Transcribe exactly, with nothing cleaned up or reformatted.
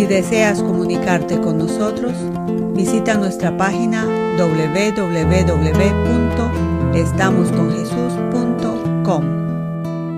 deseas comunicarte con nosotros, visita nuestra página doble u doble u doble u punto estamos con jesús punto com.